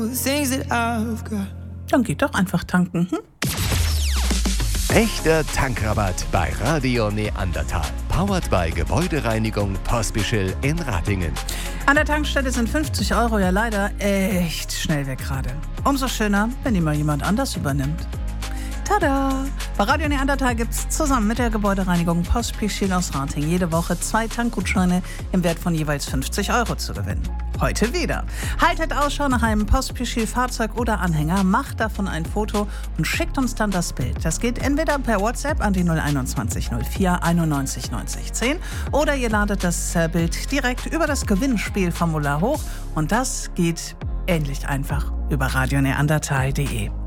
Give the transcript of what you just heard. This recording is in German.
the things that I've got. Dann geht doch einfach tanken. Echter Tankrabatt bei Radio Neandertal. Powered by Gebäudereinigung Pospischl in Ratingen. An der Tankstelle sind 50 € ja leider echt schnell weg gerade. Umso schöner, wenn die mal jemand anders übernimmt. Tada! Bei Radio Neandertal gibt's zusammen mit der Gebäudereinigung Pospischl aus Ratingen jede Woche 2 Tankgutscheine im Wert von jeweils 50 € zu gewinnen. Heute wieder. Haltet Ausschau nach einem Pospischl-Fahrzeug oder Anhänger, macht davon ein Foto und schickt uns dann das Bild. Das geht entweder per WhatsApp an die 021 04 91 90 10 oder ihr ladet das Bild direkt über das Gewinnspielformular hoch und das geht ähnlich einfach über radioneandertal.de.